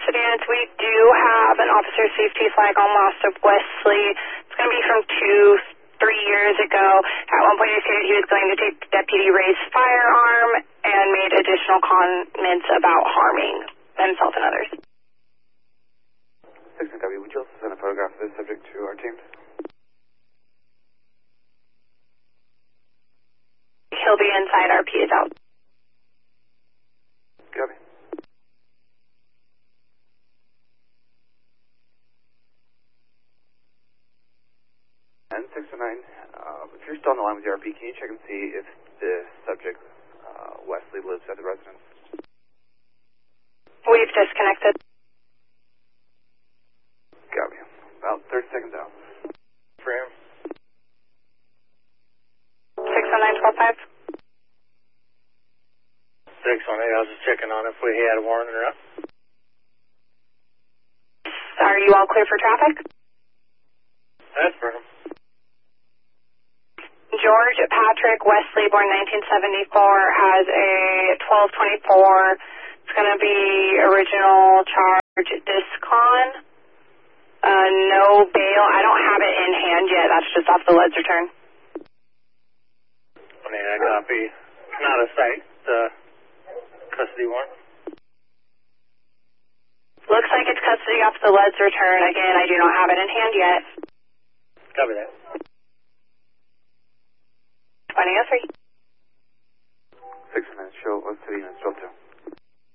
Custodians, we do have an officer safety flag on loss of Wesley. It's going to be from 3 years ago. At one point he stated he was going to take Deputy Ray's firearm and made additional comments about harming himself and others. 6W, would you also send a photograph of this subject to our team? He'll be inside, RP is out. Copy. And 609, if you're still on the line with the RP, can you check and see if the subject, Wesley, lives at the residence? We've disconnected. Copy. About 30 seconds out. Frame. 619-12-5. 618, I was just checking on if we had a warrant or not. Are you all clear for traffic? That's for him. George Patrick Wesley, born 1974, has a 1224. It's going to be original charge discon. No bail. I don't have it in hand yet. That's just off the leads return. Yeah, I copy. Not a site. Custody warrant. Looks like it's custody off the leads return. Again, I do not have it in hand yet. Copy that. 2003. 609, show West City and Stroll 2.